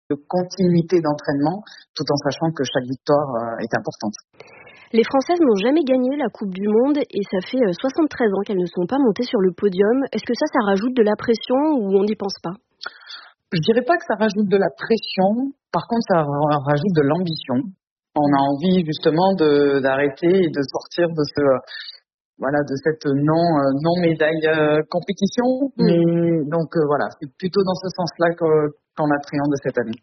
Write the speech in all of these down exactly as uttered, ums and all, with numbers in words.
de continuité d'entraînement, tout en sachant que chaque victoire euh, est importante. Les Françaises n'ont jamais gagné la Coupe du Monde et ça fait soixante-treize ans qu'elles ne sont pas montées sur le podium. Est-ce que ça, ça rajoute de la pression ou on n'y pense pas ? Je dirais pas que ça rajoute de la pression. Par contre, ça rajoute de l'ambition. On a envie justement de, d'arrêter et de sortir de ce, voilà, de cette non, non médaille euh, compétition. Mmh. Mais donc euh, voilà, c'est plutôt dans ce sens-là que, qu'on appréhende cette année.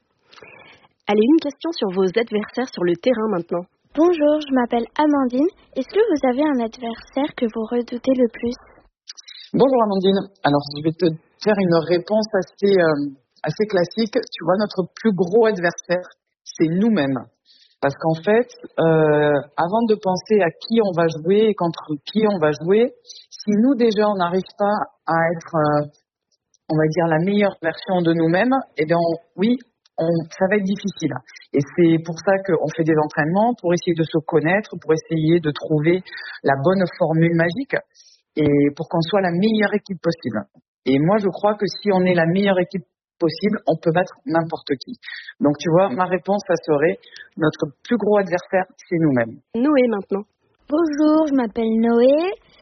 Allez, une question sur vos adversaires sur le terrain maintenant. Bonjour, je m'appelle Amandine. Est-ce que vous avez un adversaire que vous redoutez le plus ? Bonjour Amandine. Alors, je vais te faire une réponse assez, euh, assez classique. Tu vois, notre plus gros adversaire, c'est nous-mêmes. Parce qu'en fait, euh, avant de penser à qui on va jouer et contre qui on va jouer, si nous déjà on n'arrive pas à être, euh, on va dire, la meilleure version de nous-mêmes, eh bien, on, oui, On, ça va être difficile. Et c'est pour ça qu'on fait des entraînements, pour essayer de se connaître, pour essayer de trouver la bonne formule magique et pour qu'on soit la meilleure équipe possible. Et moi, je crois que si on est la meilleure équipe possible, on peut battre n'importe qui. Donc, tu vois, ma réponse, ça serait notre plus gros adversaire, c'est nous-mêmes. Noé, maintenant. Bonjour, je m'appelle Noé.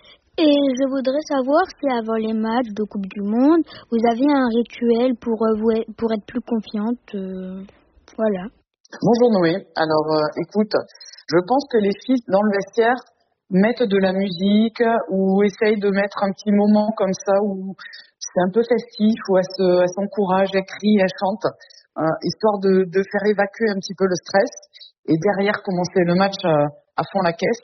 Et je voudrais savoir si avant les matchs de Coupe du Monde, vous avez un rituel pour, euh, pour être plus confiante. Euh, voilà. Bonjour Noé. Alors euh, écoute, je pense que les filles dans le vestiaire mettent de la musique ou essayent de mettre un petit moment comme ça où c'est un peu festif, où elles, se, elles s'encouragent, elles crient, elles chantent, euh, histoire de, de faire évacuer un petit peu le stress et derrière commencer le match euh, à fond la caisse.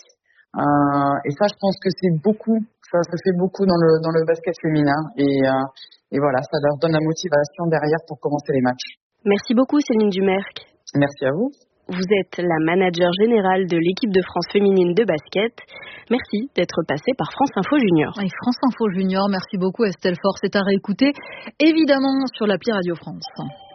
Euh, et ça, je pense que c'est beaucoup, ça se fait beaucoup dans le dans le basket féminin et euh, et voilà, ça leur donne la motivation derrière pour commencer les matchs. Merci beaucoup Céline Dumerc. Merci à vous. Vous êtes la manager générale de l'équipe de France féminine de basket. Merci d'être passée par France Info Junior. Et France Info Junior, merci beaucoup Estelle Force. C'est à réécouter évidemment sur l'appli Radio France.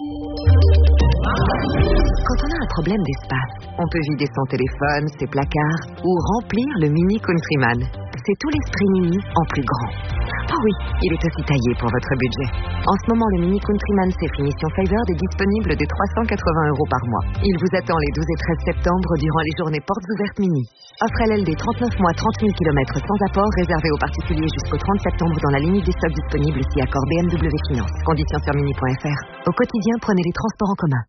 Quand on a un problème d'espace, on peut vider son téléphone, ses placards ou remplir le Mini Countryman. C'est tout l'esprit Mini en plus grand. Oh oui, il est aussi taillé pour votre budget. En ce moment, le Mini Countryman C Finition Favored est disponible dès trois cent quatre-vingts euros par mois. Il vous attend les douze et treize septembre durant les journées portes ouvertes Mini. Offre L L D trente-neuf mois, trente mille kilomètres sans apport réservé aux particuliers jusqu'au trente septembre dans la limite des stocks disponibles si accord B M W Finance. Conditions sur mini point f r. Au quotidien, prenez les transports en commun.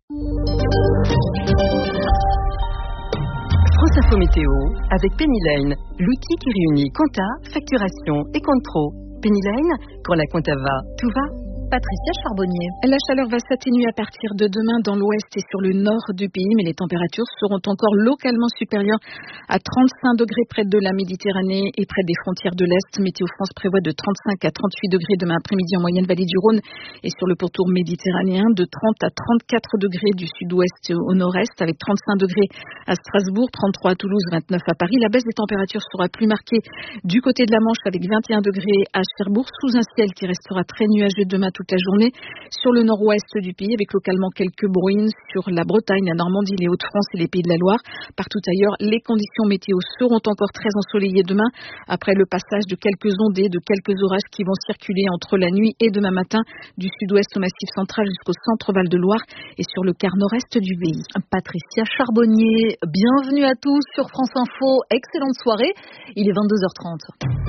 France Info Météo avec Penny Lane, l'outil qui réunit compta, facturation et compte pro. Penny Lane, quand la compta va, tout va. Patricia Charbonnier. La chaleur va s'atténuer à partir de demain dans l'ouest et sur le nord du pays, mais les températures seront encore localement supérieures à trente-cinq degrés près de la Méditerranée et près des frontières de l'Est. Météo France prévoit de trente-cinq à trente-huit degrés demain après-midi en moyenne vallée du Rhône et sur le pourtour méditerranéen, de trente à trente-quatre degrés du sud-ouest au nord-est, avec trente-cinq degrés à Strasbourg, trente-trois à Toulouse, vingt-neuf à Paris. La baisse des températures sera plus marquée du côté de la Manche avec vingt et un degrés à Cherbourg, sous un ciel qui restera très nuageux demain toute la journée. Sur le nord-ouest du pays, avec localement quelques bruines sur la Bretagne, la Normandie, les Hauts-de-France et les Pays de la Loire. Partout ailleurs, les conditions météo seront encore très ensoleillées demain, après le passage de quelques ondées, de quelques orages qui vont circuler entre la nuit et demain matin, du sud-ouest au Massif central jusqu'au centre Val-de-Loire et sur le quart nord-est du pays. Patricia Charbonnier, bienvenue à tous sur France Info. Excellente soirée, il est vingt-deux heures trente.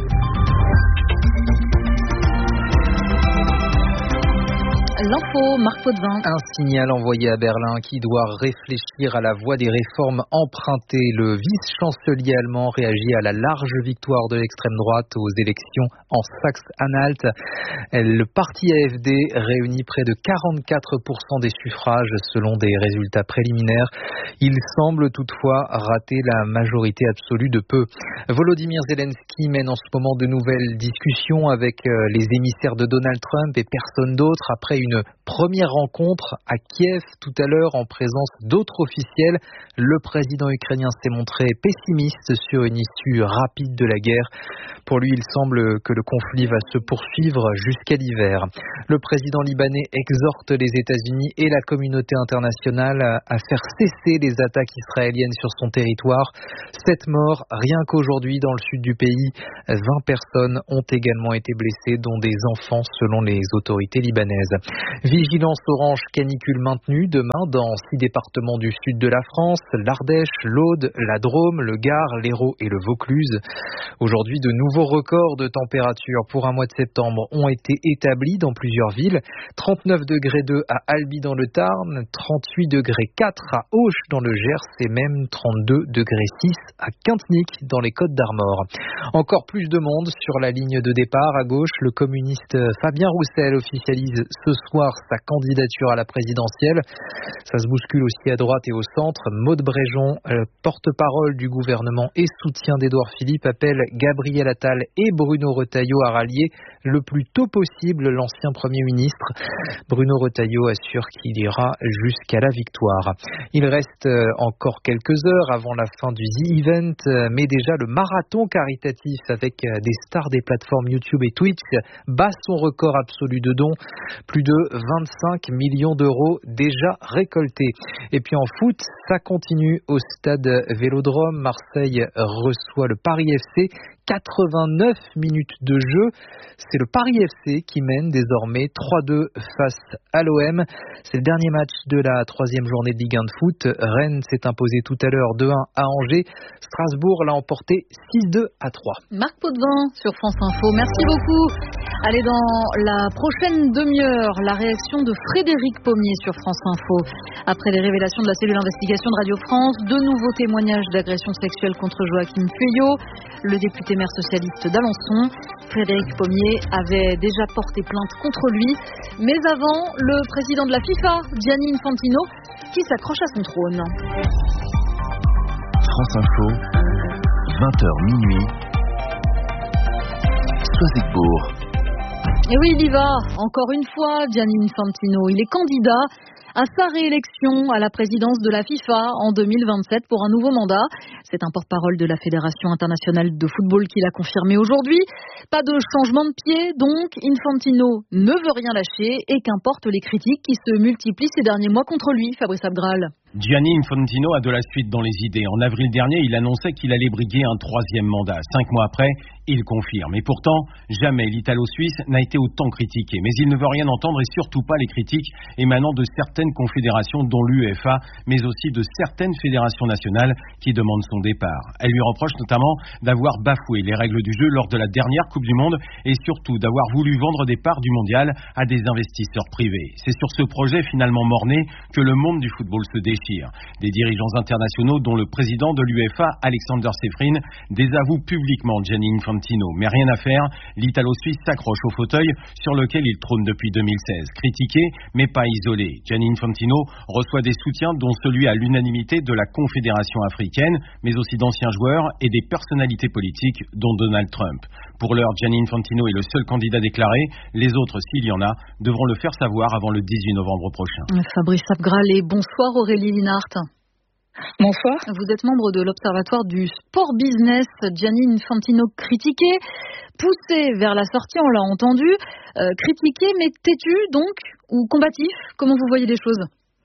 L'info, Marc Potvin. Un signal envoyé à Berlin qui doit réfléchir à la voie des réformes empruntées. Le vice-chancelier allemand réagit à la large victoire de l'extrême droite aux élections en Saxe-Anhalt. Le parti A F D réunit près de quarante-quatre pour cent des suffrages selon des résultats préliminaires. Il semble toutefois rater la majorité absolue de peu. Volodymyr Zelensky mène en ce moment de nouvelles discussions avec les émissaires de Donald Trump et personne d'autre après une première rencontre à Kiev tout à l'heure en présence d'autres officiels. Le président ukrainien s'est montré pessimiste sur une issue rapide de la guerre. Pour lui, il semble que le conflit va se poursuivre jusqu'à l'hiver. Le président libanais exhorte les États-Unis et la communauté internationale à faire cesser les attaques israéliennes sur son territoire. Sept morts rien qu'aujourd'hui dans le sud du pays jeudi. vingt personnes ont également été blessées, dont des enfants selon les autorités libanaises. Vigilance orange canicule maintenue demain dans six départements du sud de la France, l'Ardèche, l'Aude, la Drôme, le Gard, l'Hérault et le Vaucluse. Aujourd'hui, de nouveaux records de température pour un mois de septembre ont été établis dans plusieurs villes. trente-neuf degrés deux à Albi dans le Tarn, trente-huit degrés quatre à Auch dans le Gers et même trente-deux degrés six à Quintigny dans les Côtes d'Armor. Encore plus de monde sur la ligne de départ. À gauche, le communiste Fabien Roussel officialise ce soir sa candidature à la présidentielle. Ça se bouscule aussi à droite et au centre. Maud Bréjon, porte-parole du gouvernement et soutien d'Édouard Philippe, appelle Gabriel Attal et Bruno Retailleau à rallier le plus tôt possible l'ancien Premier ministre. Bruno Retailleau assure qu'il ira jusqu'à la victoire. Il reste encore quelques heures avant la fin du The Event, mais déjà le marathon caritatif avec des stars des plateformes YouTube et Twitch bat son record absolu de dons. Plus de vingt-cinq millions d'euros déjà récoltés. Et puis en foot, ça continue au stade Vélodrome. Marseille reçoit le Paris F C. quatre-vingt-neuf minutes de jeu. C'est le Paris F C qui mène désormais trois deux face à l'O M. C'est le dernier match de la troisième journée de Ligue un de foot. Rennes s'est imposé tout à l'heure deux un à Angers. Strasbourg l'a emporté six deux à trois. Marc Potvin sur France Info. Merci beaucoup. Allez, dans la prochaine demi-heure, la réaction de Frédéric Pommier sur France Info. Après les révélations de la cellule d'investigation de Radio France, de nouveaux témoignages d'agression sexuelle contre Joachim Pueyo, le député maire socialiste d'Alençon. Frédéric Pommier avait déjà porté plainte contre lui. Mais avant, le président de la FIFA, Gianni Infantino, qui s'accroche à son trône. France Info, vingt heures minuit, Soisigbourg. Et oui, il y va, encore une fois, Gianni Infantino. Il est candidat à sa réélection à la présidence de la FIFA en deux mille vingt-sept pour un nouveau mandat. C'est un porte-parole de la Fédération internationale de football qui l'a confirmé aujourd'hui. Pas de changement de pied, donc Infantino ne veut rien lâcher et qu'importe les critiques qui se multiplient ces derniers mois contre lui, Fabrice Abgral. Gianni Infantino a de la suite dans les idées. En avril dernier, il annonçait qu'il allait briguer un troisième mandat. Cinq mois après, il confirme. Et pourtant, jamais l'Italo-Suisse n'a été autant critiqué. Mais il ne veut rien entendre et surtout pas les critiques émanant de certaines confédérations, dont l'UEFA, mais aussi de certaines fédérations nationales qui demandent son départ. Elle lui reproche notamment d'avoir bafoué les règles du jeu lors de la dernière Coupe du Monde et surtout d'avoir voulu vendre des parts du mondial à des investisseurs privés. C'est sur ce projet finalement mort-né que le monde du football se déchire. Des dirigeants internationaux, dont le président de l'UEFA, Alexander Sefrin, désavouent publiquement Gianni Infantino. Mais rien à faire, l'Italo-Suisse s'accroche au fauteuil sur lequel il trône depuis deux mille seize. Critiqué, mais pas isolé. Gianni Infantino reçoit des soutiens, dont celui à l'unanimité de la Confédération africaine, mais aussi d'anciens joueurs et des personnalités politiques, dont Donald Trump. Pour l'heure, Gianni Infantino est le seul candidat déclaré. Les autres, s'il y en a, devront le faire savoir avant le dix-huit novembre prochain. Fabrice Abgral et bonsoir Aurélie Linhart. Bonsoir. Vous êtes membre de l'Observatoire du Sport Business. Gianni Infantino critiqué, poussé vers la sortie, on l'a entendu. Euh, critiqué, mais têtu donc, ou combatif? Comment vous voyez les choses?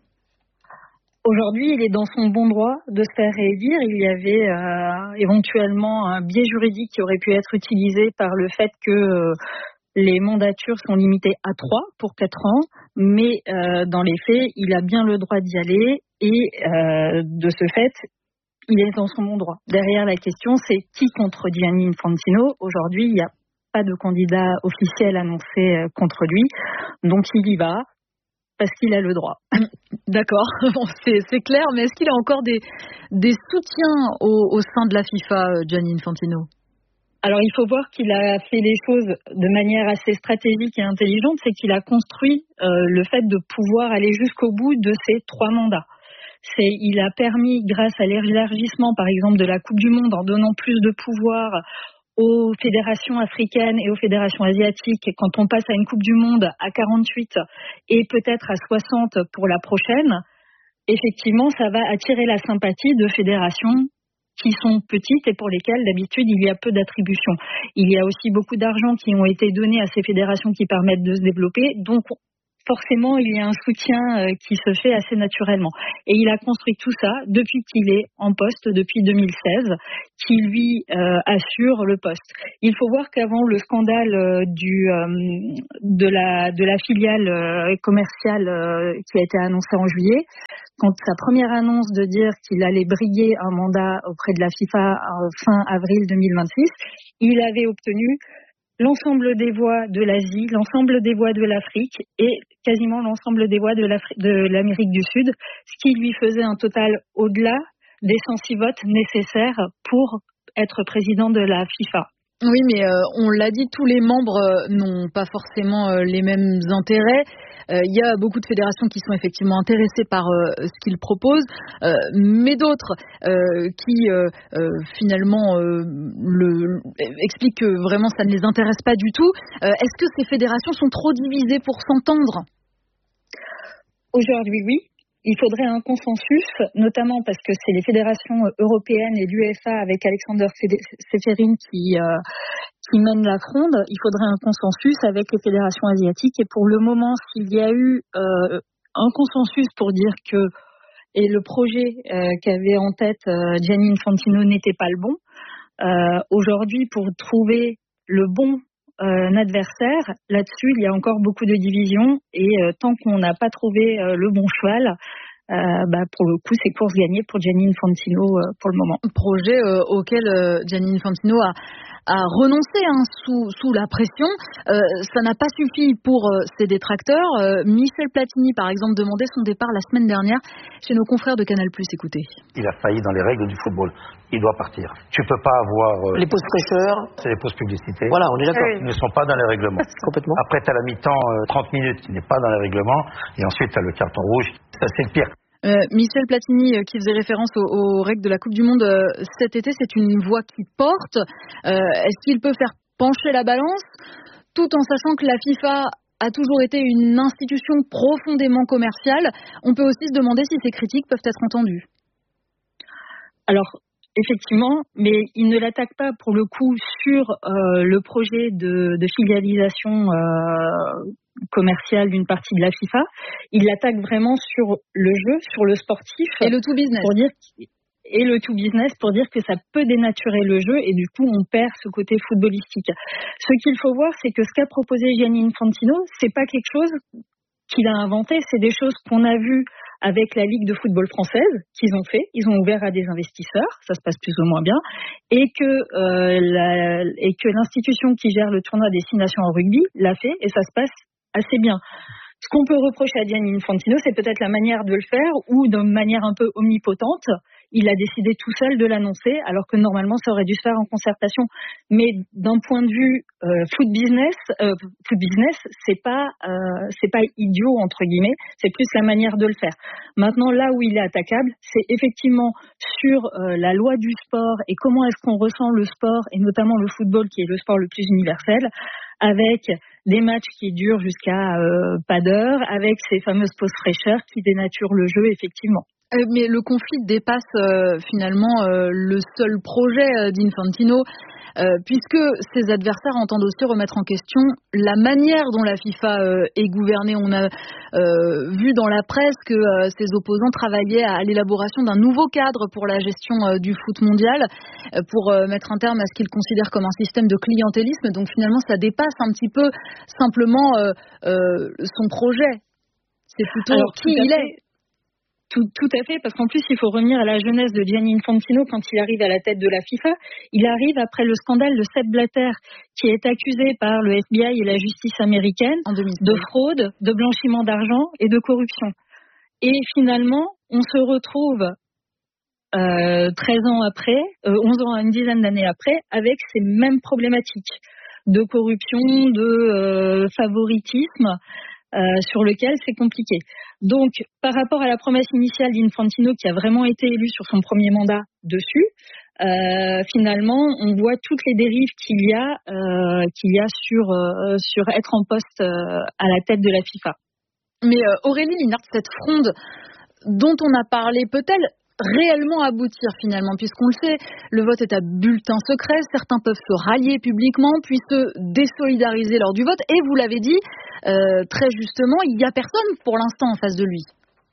Aujourd'hui, il est dans son bon droit de se faire réélire. Il y avait euh, éventuellement un biais juridique qui aurait pu être utilisé par le fait que euh, les mandatures sont limitées à trois pour quatre ans, mais euh, dans les faits, il a bien le droit d'y aller et euh, de ce fait, il est dans son bon droit. Derrière la question, c'est qui contre Gianni Infantino? Aujourd'hui, il n'y a pas de candidat officiel annoncé contre lui, donc il y va. Parce qu'il a le droit. D'accord, bon, c'est, c'est clair, mais est-ce qu'il a encore des, des soutiens au, au sein de la FIFA, Gianni Infantino? Alors il faut voir qu'il a fait les choses de manière assez stratégique et intelligente, c'est qu'il a construit euh, le fait de pouvoir aller jusqu'au bout de ses trois mandats. C'est, il a permis, grâce à l'élargissement par exemple de la Coupe du Monde, en donnant plus de pouvoir aux fédérations africaines et aux fédérations asiatiques, quand on passe à une Coupe du Monde à quarante-huit et peut-être à soixante pour la prochaine, effectivement, ça va attirer la sympathie de fédérations qui sont petites et pour lesquelles, d'habitude, il y a peu d'attributions. Il y a aussi beaucoup d'argent qui ont été donnés à ces fédérations qui permettent de se développer. Donc, forcément, il y a un soutien euh, qui se fait assez naturellement. Et il a construit tout ça depuis qu'il est en poste, depuis deux mille seize, qui lui euh, assure le poste. Il faut voir qu'avant le scandale euh, du, euh, de, la, de la filiale euh, commerciale euh, qui a été annoncée en juillet, quand sa première annonce de dire qu'il allait briguer un mandat auprès de la FIFA euh, fin avril deux mille vingt-six, il avait obtenu l'ensemble des voix de l'Asie, l'ensemble des voix de l'Afrique et quasiment l'ensemble des voix de, de l'Amérique du Sud, ce qui lui faisait un total au-delà des cent six votes nécessaires pour être président de la FIFA. Oui, mais euh, on l'a dit, tous les membres euh, n'ont pas forcément euh, les mêmes intérêts. Il euh, y a beaucoup de fédérations qui sont effectivement intéressées par euh, ce qu'il propose, euh, mais d'autres euh, qui euh, euh, finalement euh, le, expliquent que vraiment ça ne les intéresse pas du tout. Euh, est-ce que ces fédérations sont trop divisées pour s'entendre ? Aujourd'hui, oui. Il faudrait un consensus, notamment parce que c'est les fédérations européennes et l'UEFA avec Alexander Seferin qui, euh, qui mènent la fronde. Il faudrait un consensus avec les fédérations asiatiques. Et pour le moment, s'il y a eu euh, un consensus pour dire que et le projet euh, qu'avait en tête euh, Gianni Infantino n'était pas le bon, euh, aujourd'hui, pour trouver le bon Euh, un adversaire, là-dessus il y a encore beaucoup de divisions et euh, tant qu'on n'a pas trouvé euh, le bon cheval, euh, bah, pour le coup c'est course gagnée pour Gianni Infantino euh, pour le moment. Projet euh, auquel euh, Gianni Infantino a, a renoncé hein, sous, sous la pression. Euh, ça n'a pas suffi pour euh, ses détracteurs. Euh, Michel Platini par exemple demandait son départ la semaine dernière chez nos confrères de Canal plus. Écoutez. Il a failli dans les règles du football. Il doit partir. Tu peux pas avoir... Euh, les pauses fraîcheurs. C'est les pauses publicité. Voilà, on est d'accord. Ils ne sont pas dans les règlements. Complètement. Après, tu as la mi-temps, euh, trente minutes qui n'est pas dans les règlements. Et ensuite, tu as le carton rouge. Ça, c'est le pire. Euh, Michel Platini, euh, qui faisait référence aux, aux règles de la Coupe du Monde euh, cet été, c'est une voix qui porte. Euh, est-ce qu'il peut faire pencher la balance, tout en sachant que la FIFA a toujours été une institution profondément commerciale? On peut aussi se demander si ces critiques peuvent être entendues. Alors, effectivement, mais il ne l'attaque pas pour le coup sur euh, le projet de, de filialisation euh, commerciale d'une partie de la FIFA. Il l'attaque vraiment sur le jeu, sur le sportif. Et le tout business. Pour dire, et le tout business pour dire que ça peut dénaturer le jeu et du coup on perd ce côté footballistique. Ce qu'il faut voir, c'est que ce qu'a proposé Gianni Infantino, c'est pas quelque chose qu'il a inventé, c'est des choses qu'on a vues avec la Ligue de football française qu'ils ont fait. Ils ont ouvert à des investisseurs, ça se passe plus ou moins bien, et que euh, la, et que l'institution qui gère le tournoi des six nations en rugby l'a fait et ça se passe assez bien. Ce qu'on peut reprocher à Gianni Infantino, c'est peut-être la manière de le faire ou d'une manière un peu omnipotente. Il a décidé tout seul de l'annoncer, alors que normalement ça aurait dû se faire en concertation. Mais d'un point de vue euh, foot business, euh, foot business, c'est pas euh, c'est pas idiot entre guillemets. C'est plus la manière de le faire. Maintenant, là où il est attaquable, c'est effectivement sur euh, la loi du sport et comment est-ce qu'on ressent le sport et notamment le football qui est le sport le plus universel, avec des matchs qui durent jusqu'à euh, pas d'heure, avec ces fameuses pauses fraîcheurs qui dénaturent le jeu effectivement. Euh, mais le conflit dépasse euh, finalement euh, le seul projet euh, d'Infantino, euh, puisque ses adversaires entendent aussi remettre en question la manière dont la FIFA euh, est gouvernée. On a euh, vu dans la presse que euh, ses opposants travaillaient à, à l'élaboration d'un nouveau cadre pour la gestion euh, du foot mondial, euh, pour euh, mettre un terme à ce qu'ils considèrent comme un système de clientélisme. Donc finalement, ça dépasse un petit peu simplement euh, euh, son projet. C'est plutôt Alors, qui il est. Tout, tout à fait, parce qu'en plus, il faut revenir à la jeunesse de Gianni Infantino quand il arrive à la tête de la FIFA. Il arrive après le scandale de Sepp Blatter, qui est accusé par le F B I et la justice américaine de fraude, de blanchiment d'argent et de corruption. Et finalement, on se retrouve euh, treize ans après, euh, onze ans, une dizaine d'années après, avec ces mêmes problématiques de corruption, de euh, favoritisme, Euh, sur lequel c'est compliqué. Donc, par rapport à la promesse initiale d'Infantino, qui a vraiment été élu sur son premier mandat dessus, euh, finalement, on voit toutes les dérives qu'il y a, euh, qu'il y a sur, euh, sur être en poste euh, à la tête de la FIFA. Mais euh, Aurélie Linhart, cette fronde dont on a parlé, peut-elle réellement aboutir finalement, puisqu'on le sait, le vote est à bulletin secret, certains peuvent se rallier publiquement, puis se désolidariser lors du vote, et vous l'avez dit, euh, très justement, il n'y a personne pour l'instant en face de lui.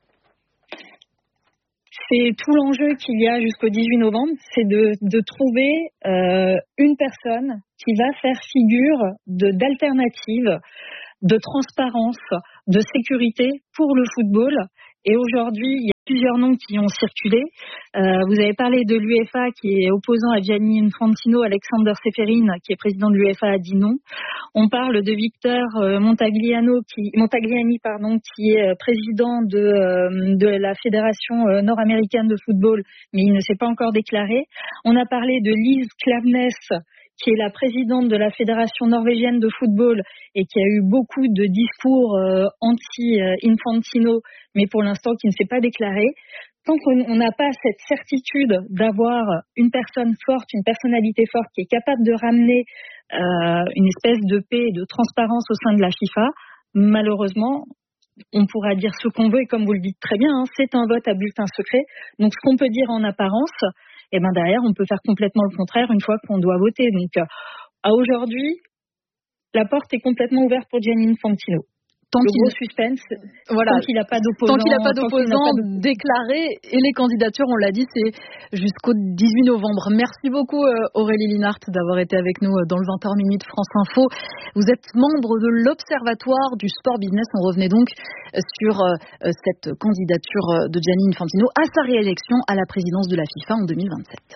C'est tout l'enjeu qu'il y a jusqu'au dix-huit novembre, c'est de, de trouver euh, une personne qui va faire figure de, d'alternative, de transparence, de sécurité pour le football. Et aujourd'hui, il y a plusieurs noms qui ont circulé. Euh, vous avez parlé de l'UEFA qui est opposant à Gianni Infantino. Alexander Seferin, qui est président de l'UEFA, a dit non. On parle de Victor Montagliano, qui, Montagliani, pardon, qui est président de, euh, de la Fédération nord-américaine de football, mais il ne s'est pas encore déclaré. On a parlé de Lise Klaveness, qui est la présidente de la Fédération norvégienne de football et qui a eu beaucoup de discours euh, anti-Infantino, mais pour l'instant qui ne s'est pas déclaré. Tant qu'on n'a pas cette certitude d'avoir une personne forte, une personnalité forte qui est capable de ramener euh, une espèce de paix et de transparence au sein de la FIFA, malheureusement, on pourra dire ce qu'on veut et comme vous le dites très bien, hein, c'est un vote à bulletin secret. Donc ce qu'on peut dire en apparence, et ben derrière, on peut faire complètement le contraire une fois qu'on doit voter. Donc, euh, à aujourd'hui, la porte est complètement ouverte pour Gianni Infantino. Tant le qu'il gros suspense, voilà, tant qu'il n'a pas d'opposant, tant qu'il n'a pas d'opposant déclaré, et les candidatures, on l'a dit, c'est jusqu'au dix-huit novembre. Merci beaucoup Aurélie Linhart d'avoir été avec nous dans le vingt heures minutes France Info. Vous êtes membre de l'Observatoire du Sport Business. On revenait donc sur cette candidature de Gianni Infantino à sa réélection à la présidence de la FIFA en deux mille vingt-sept.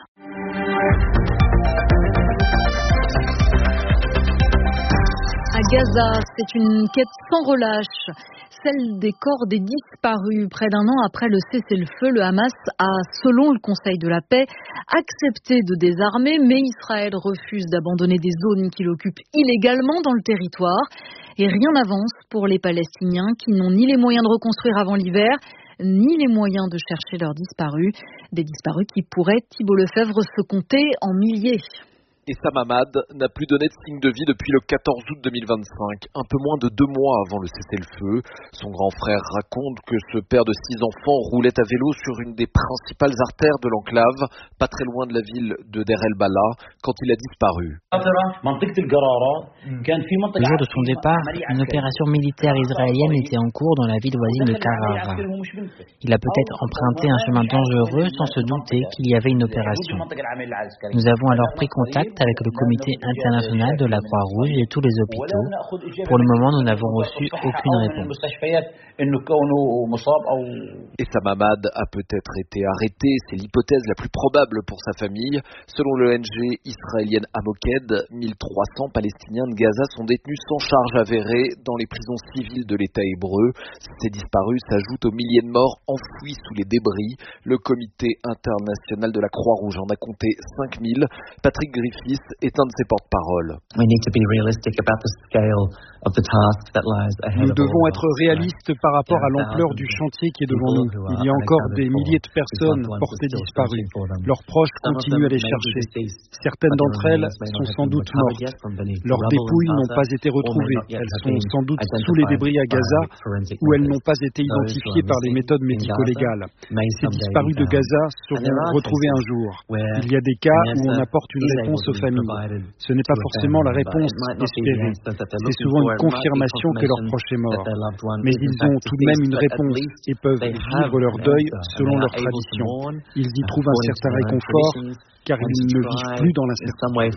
À Gaza, c'est une quête sans relâche, celle des corps des disparus. Près d'un an après le cessez-le-feu, le Hamas a, selon le Conseil de la paix, accepté de désarmer, mais Israël refuse d'abandonner des zones qu'il occupe illégalement dans le territoire. Et rien n'avance pour les Palestiniens qui n'ont ni les moyens de reconstruire avant l'hiver, ni les moyens de chercher leurs disparus. Des disparus qui pourraient, Thibault Lefebvre, se compter en milliers. Et Sam Hamad n'a plus donné de signe de vie depuis le quatorze août deux mille vingt-cinq, un peu moins de deux mois avant le cessez-le-feu. Son grand frère raconte que ce père de six enfants roulait à vélo sur une des principales artères de l'enclave, pas très loin de la ville de Deir el-Balah, quand il a disparu. Le jour de son départ, une opération militaire israélienne était en cours dans la ville voisine de Karara. Il a peut-être emprunté un chemin dangereux sans se douter qu'il y avait une opération. Nous avons alors pris contact avec le comité international de la Croix-Rouge et tous les hôpitaux. Pour le moment, nous n'avons reçu aucune réponse. Et Sam Hamad a peut-être été arrêté, c'est l'hypothèse la plus probable pour sa famille. Selon l'O N G israélienne Amoked, mille trois cents Palestiniens de Gaza sont détenus sans charge avérée dans les prisons civiles de l'État hébreu. Ces disparus s'ajoutent aux milliers de morts enfouis sous les débris. Le comité international de la Croix-Rouge en a compté cinq mille. Patrick Griffiths est un de ses porte-parole. Nous devons être réalistes par rapport à l'ampleur du chantier qui est devant nous. Il y a encore des milliers de personnes portées disparues. Leurs proches continuent à les chercher. Certaines d'entre elles sont sans doute mortes. Leurs dépouilles n'ont pas été retrouvées. Elles sont sans doute sous les débris à Gaza ou elles n'ont pas été identifiées par les méthodes médico-légales. Ces disparus de Gaza seront retrouvés un jour. Il y a des cas où on apporte une réponse aux familles. Ce n'est pas forcément la réponse espérée. C'est souvent une confirmation que leur proche est mort. Mais ils ont tout de même une réponse et peuvent vivre leur deuil selon leur tradition. Ils y trouvent un certain réconfort car ils ne vivent plus dans l'incertitude.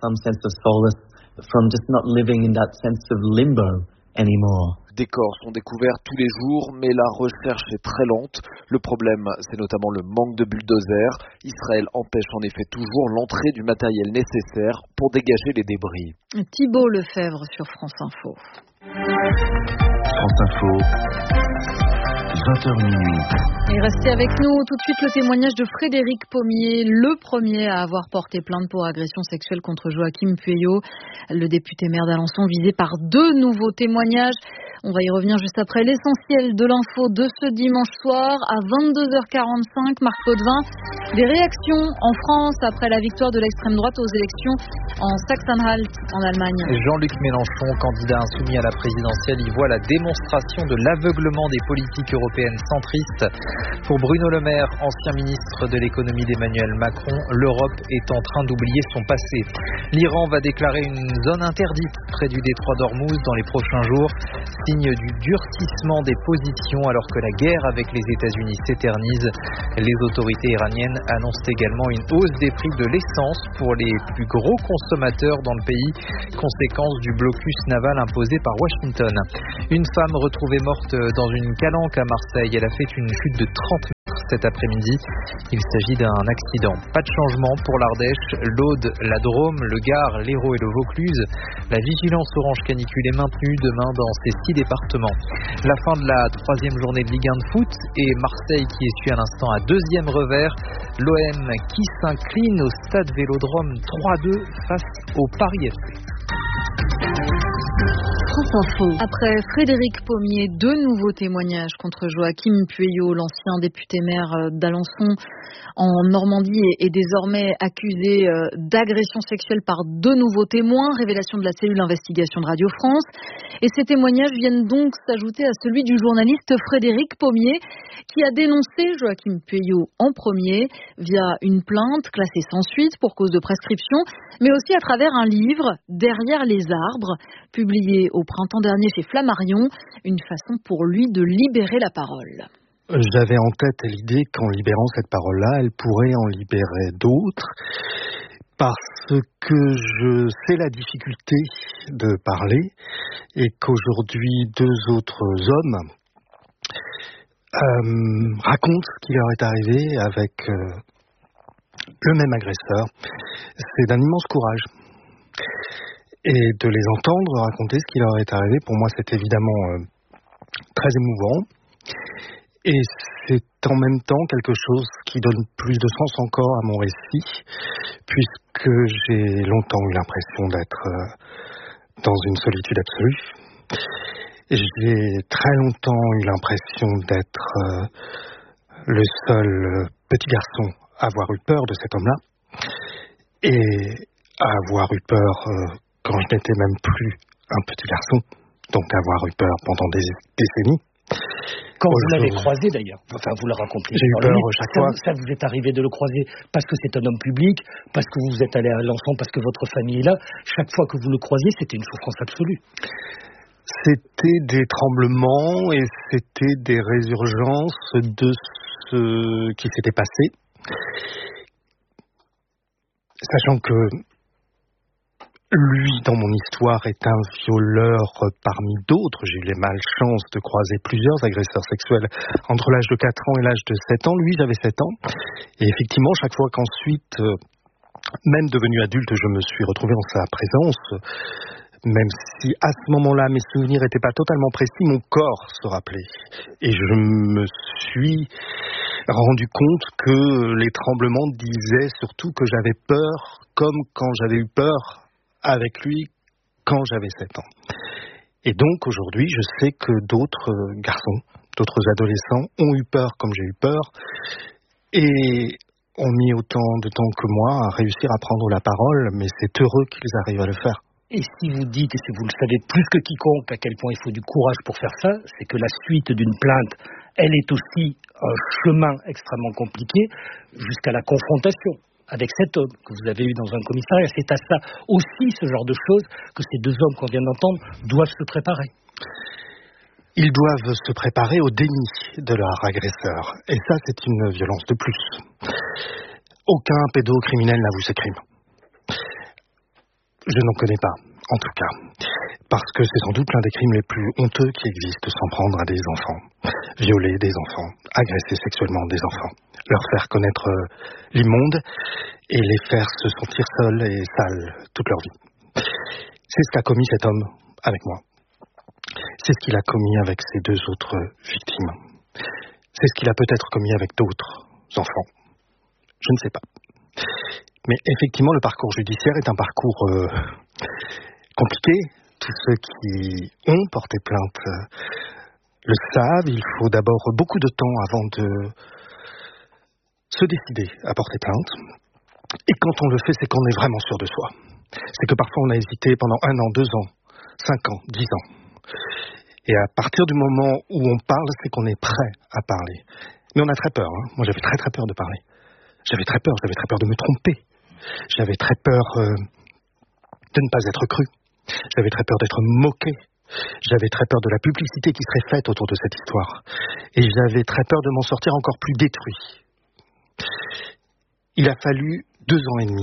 Des corps sont découverts tous les jours, mais la recherche est très lente. Le problème, c'est notamment le manque de bulldozers. Israël empêche en effet toujours l'entrée du matériel nécessaire pour dégager les débris. Thibault Lefebvre sur France Info. France Info, vingt heures minuit. Et restez avec nous tout de suite le témoignage de Frédéric Pommier, le premier à avoir porté plainte pour agression sexuelle contre Joachim Pueyo, le député maire d'Alençon visé par deux nouveaux témoignages. On va y revenir juste après l'essentiel de l'info de ce dimanche soir à vingt-deux heures quarante-cinq. Marc Potvin, des réactions en France après la victoire de l'extrême droite aux élections en Saxe-Anhalt en Allemagne. Jean-Luc Mélenchon, candidat insoumis à la présidentielle, y voit la démonstration de l'aveuglement des politiques européennes centristes. Pour Bruno Le Maire, ancien ministre de l'économie d'Emmanuel Macron, l'Europe est en train d'oublier son passé. L'Iran va déclarer une zone interdite près du détroit d'Ormuz dans les prochains jours. Signe du durcissement des positions alors que la guerre avec les États-Unis s'éternise. Les autorités iraniennes annoncent également une hausse des prix de l'essence pour les plus gros consommateurs dans le pays, conséquence du blocus naval imposé par Washington. Une femme retrouvée morte dans une calanque à Marseille. Elle a fait une chute de trente mètres cet après-midi. Il s'agit d'un accident. Pas de changement pour l'Ardèche, l'Aude, la Drôme, le Gard, l'Hérault et le Vaucluse. La vigilance orange canicule est maintenue demain dans ces six départements. La fin de la troisième journée de Ligue un de foot et Marseille qui essuie à l'instant un deuxième revers. L'O M qui s'incline au stade Vélodrome trois deux face au Paris F C. Après Frédéric Pommier, deux nouveaux témoignages contre Joachim Pueyo, l'ancien député maire d'Alençon en Normandie est désormais accusé d'agression sexuelle par deux nouveaux témoins, révélation de la cellule d'investigation de Radio France. Et ces témoignages viennent donc s'ajouter à celui du journaliste Frédéric Pommier qui a dénoncé Joachim Pueyo en premier via une plainte classée sans suite pour cause de prescription, mais aussi à travers un livre, Derrière les arbres, publié au printemps dernier chez Flammarion, une façon pour lui de libérer la parole. J'avais en tête l'idée qu'en libérant cette parole-là, elle pourrait en libérer d'autres, parce que je sais la difficulté de parler et qu'aujourd'hui deux autres hommes euh, racontent ce qui leur est arrivé avec euh, le même agresseur. C'est d'un immense courage. Et de les entendre raconter ce qui leur est arrivé, pour moi, c'est évidemment euh, très émouvant. Et c'est en même temps quelque chose qui donne plus de sens encore à mon récit, puisque j'ai longtemps eu l'impression d'être euh, dans une solitude absolue. J'ai très longtemps eu l'impression d'être euh, le seul petit garçon à avoir eu peur de cet homme-là, et à avoir eu peur euh, quand je n'étais même plus un petit garçon, donc avoir eu peur pendant des décennies. Quand vous l'avez croisé d'ailleurs, enfin vous le racontez. J'ai eu peur chaque fois. Ça vous est arrivé de le croiser parce que c'est un homme public, parce que vous êtes allé à Alençon, parce que votre famille est là. Chaque fois que vous le croisiez, c'était une souffrance absolue. C'était des tremblements et c'était des résurgences de ce qui s'était passé. Sachant que lui, dans mon histoire, est un violeur parmi d'autres. J'ai eu les malchances de croiser plusieurs agresseurs sexuels entre l'âge de quatre ans et l'âge de sept ans. Lui, j'avais sept ans. Et effectivement, chaque fois qu'ensuite, euh, même devenu adulte, je me suis retrouvé en sa présence, même si à ce moment-là, mes souvenirs n'étaient pas totalement précis, mon corps se rappelait. Et je me suis rendu compte que les tremblements disaient surtout que j'avais peur, comme quand j'avais eu peur avec lui quand j'avais sept ans. Et donc aujourd'hui, je sais que d'autres garçons, d'autres adolescents ont eu peur comme j'ai eu peur et ont mis autant de temps que moi à réussir à prendre la parole, mais c'est heureux qu'ils arrivent à le faire. Et si vous dites, et si vous le savez plus que quiconque, à quel point il faut du courage pour faire ça, c'est que la suite d'une plainte, elle est aussi un chemin extrêmement compliqué jusqu'à la confrontation avec cet homme que vous avez eu dans un commissariat. C'est à ça aussi, ce genre de choses, que ces deux hommes qu'on vient d'entendre doivent se préparer. Ils doivent se préparer au déni de leur agresseur. Et ça, c'est une violence de plus. Aucun pédocriminel n'avoue ses crimes. Je n'en connais pas, en tout cas. Parce que c'est sans doute l'un des crimes les plus honteux qui existent, s'en prendre à des enfants, violer des enfants, agresser sexuellement des enfants, leur faire connaître l'immonde et les faire se sentir seuls et sales toute leur vie. C'est ce qu'a commis cet homme avec moi. C'est ce qu'il a commis avec ses deux autres victimes. C'est ce qu'il a peut-être commis avec d'autres enfants. Je ne sais pas. Mais effectivement, le parcours judiciaire est un parcours euh, compliqué, tous ceux qui ont porté plainte le savent, il faut d'abord beaucoup de temps avant de se décider à porter plainte. Et quand on le fait, c'est qu'on est vraiment sûr de soi. C'est que parfois on a hésité pendant un an, deux ans, cinq ans, dix ans. Et à partir du moment où on parle, c'est qu'on est prêt à parler. Mais on a très peur. Hein. Moi, j'avais très très peur de parler. J'avais très peur, j'avais très peur de me tromper. J'avais très peur euh, de ne pas être cru. J'avais très peur d'être moqué. J'avais très peur de la publicité qui serait faite autour de cette histoire. Et j'avais très peur de m'en sortir encore plus détruit. Il a fallu deux ans et demi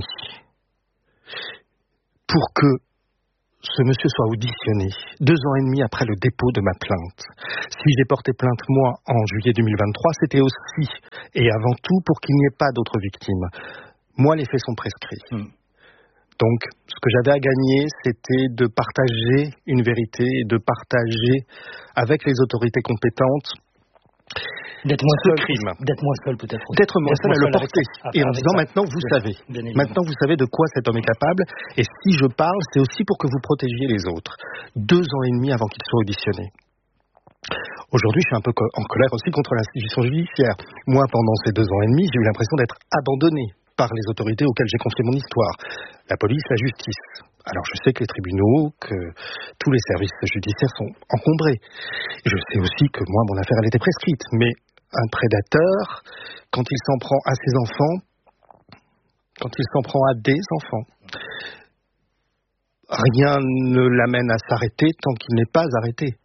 pour que ce monsieur soit auditionné, deux ans et demi après le dépôt de ma plainte. Si j'ai porté plainte, moi, en juillet deux mille vingt-trois, c'était aussi et avant tout pour qu'il n'y ait pas d'autres victimes. Moi, les faits sont prescrits. Mmh. Donc, ce que j'avais à gagner, c'était de partager une vérité et de partager avec les autorités compétentes D'être moins ce seul, crime. D'être moins seul peut-être. D'être moins seul à le porter. Avec, et en disant ça. maintenant vous savez. Maintenant vous savez de quoi cet homme est capable. Et si je parle, c'est aussi pour que vous protégiez les autres. Deux ans et demi avant qu'il soit auditionné. Aujourd'hui, je suis un peu en colère aussi contre l'institution judiciaire. Moi, pendant ces deux ans et demi, j'ai eu l'impression d'être abandonné par les autorités auxquelles j'ai confié mon histoire. La police, la justice. Alors je sais que les tribunaux, que tous les services judiciaires sont encombrés. Et je sais aussi que moi, mon affaire, elle était prescrite. Mais un prédateur, quand il s'en prend à ses enfants, quand il s'en prend à des enfants, rien ne l'amène à s'arrêter tant qu'il n'est pas arrêté.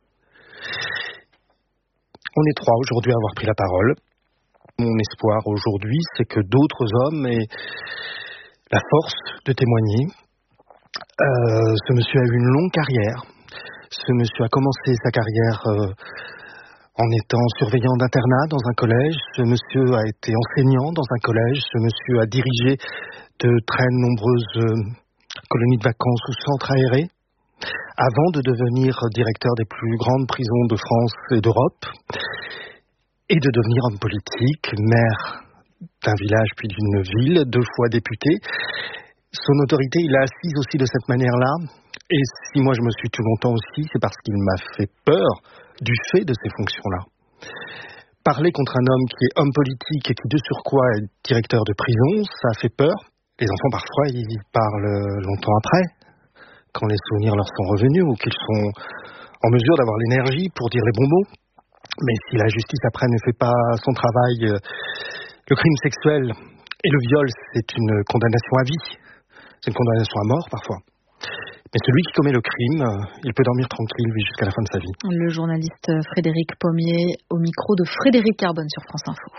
On est trois aujourd'hui à avoir pris la parole. Mon espoir aujourd'hui, c'est que d'autres hommes aient la force de témoigner. Euh, ce monsieur a eu une longue carrière. Ce monsieur a commencé sa carrière euh, en étant surveillant d'internat dans un collège. Ce monsieur a été enseignant dans un collège. Ce monsieur a dirigé de très nombreuses euh, colonies de vacances ou centres aérés avant de devenir directeur des plus grandes prisons de France et d'Europe et de devenir homme politique, maire d'un village puis d'une ville, deux fois député. Son autorité, il l'a assise aussi de cette manière-là. Et si moi je me suis tue longtemps aussi, c'est parce qu'il m'a fait peur du fait de ces fonctions-là. Parler contre un homme qui est homme politique et qui de surcroît est directeur de prison, ça fait peur. Les enfants parfois ils parlent longtemps après, quand les souvenirs leur sont revenus ou qu'ils sont en mesure d'avoir l'énergie pour dire les bons mots. Mais si la justice après ne fait pas son travail, le crime sexuel et le viol, c'est une condamnation à vie. C'est une condamnation à mort parfois. Mais celui qui commet le crime, il peut dormir tranquille lui, jusqu'à la fin de sa vie. Le journaliste Frédéric Pommier au micro de Frédéric Carbone sur France Info.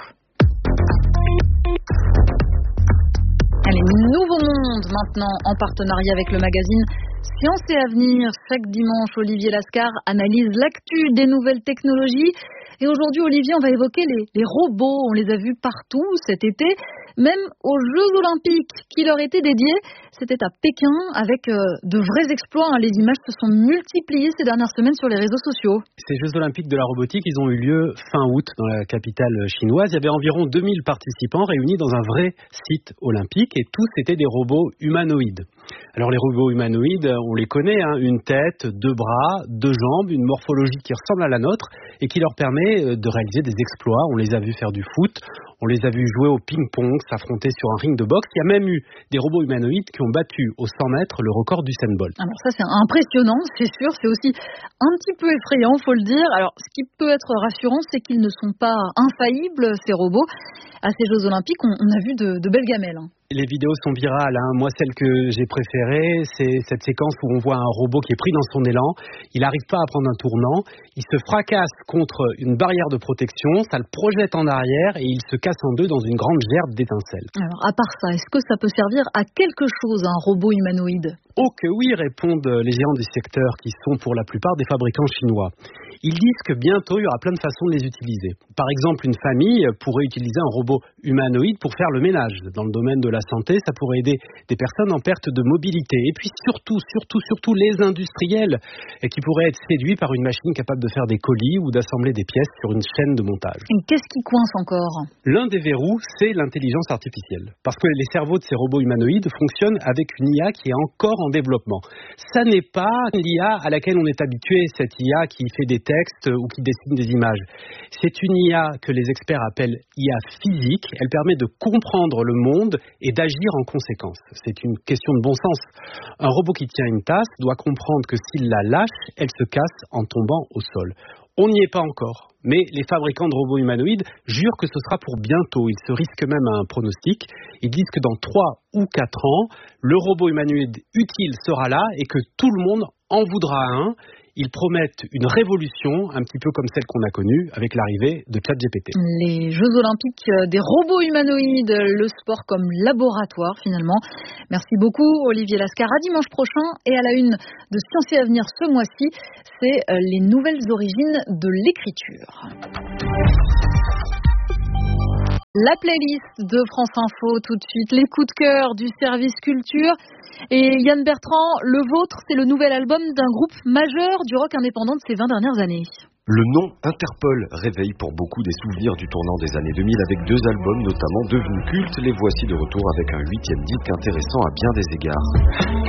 Allez, Nouveau Monde maintenant en partenariat avec le magazine Science et Avenir. Chaque dimanche, Olivier Lascar analyse l'actu des nouvelles technologies. Et aujourd'hui, Olivier, on va évoquer les, les robots. On les a vus partout cet été, même aux Jeux Olympiques qui leur étaient dédiés. C'était à Pékin avec euh, de vrais exploits. Hein. Les images se sont multipliées ces dernières semaines sur les réseaux sociaux. Ces Jeux Olympiques de la robotique, ils ont eu lieu fin août dans la capitale chinoise. Il y avait environ deux mille participants réunis dans un vrai site olympique et tous étaient des robots humanoïdes. Alors les robots humanoïdes, on les connaît, hein, une tête, deux bras, deux jambes, une morphologie qui ressemble à la nôtre et qui leur permet de réaliser des exploits. On les a vus faire du foot, on les a vus jouer au ping-pong, s'affronter sur un ring de boxe. Il y a même eu des robots humanoïdes qui ont battu au cent mètres le record d'Usain Bolt. Alors ça c'est impressionnant, c'est sûr, c'est aussi un petit peu effrayant, faut le dire. Alors ce qui peut être rassurant, c'est qu'ils ne sont pas infaillibles, ces robots. À ces Jeux Olympiques, on, on a vu de, de belles gamelles. Hein. Les vidéos sont virales. Hein. Moi, celle que j'ai préférée, c'est cette séquence où on voit un robot qui est pris dans son élan. Il n'arrive pas à prendre un tournant. Il se fracasse contre une barrière de protection. Ça le projette en arrière et il se casse en deux dans une grande gerbe d'étincelles. Alors, à part ça, est-ce que ça peut servir à quelque chose, un robot humanoïde ? Oh que oui, répondent les géants du secteur qui sont pour la plupart des fabricants chinois. Ils disent que bientôt, il y aura plein de façons de les utiliser. Par exemple, une famille pourrait utiliser un robot humanoïde pour faire le ménage. Dans le domaine de la santé, ça pourrait aider des personnes en perte de mobilité. Et puis surtout, surtout, surtout les industriels qui pourraient être séduits par une machine capable de faire des colis ou d'assembler des pièces sur une chaîne de montage. Et qu'est-ce qui coince encore ? L'un des verrous, c'est l'intelligence artificielle. Parce que les cerveaux de ces robots humanoïdes fonctionnent avec une I A qui est encore en développement. Ça n'est pas l'I A à laquelle on est habitué, cette I A qui fait des textes ou qui dessine des images. C'est une I A que les experts appellent I A physique. Elle permet de comprendre le monde et d'agir en conséquence. C'est une question de bon sens. Un robot qui tient une tasse doit comprendre que s'il la lâche, elle se casse en tombant au sol. On n'y est pas encore, mais les fabricants de robots humanoïdes jurent que ce sera pour bientôt. Ils se risquent même à un pronostic. Ils disent que dans trois ou quatre ans, le robot humanoïde utile sera là et que tout le monde en voudra un. Ils promettent une révolution, un petit peu comme celle qu'on a connue avec l'arrivée de ChatGPT. Les Jeux Olympiques des robots humanoïdes, le sport comme laboratoire finalement. Merci beaucoup Olivier Lascar. À dimanche prochain et à la une de Science et Avenir ce mois-ci, c'est les nouvelles origines de l'écriture. La playlist de France Info tout de suite, les coups de cœur du service culture. Et Yann Bertrand, le vôtre, c'est le nouvel album d'un groupe majeur du rock indépendant de ces vingt dernières années. Le nom Interpol réveille pour beaucoup des souvenirs du tournant des années deux mille avec deux albums notamment devenus cultes. Les voici de retour avec un huitième disque intéressant à bien des égards.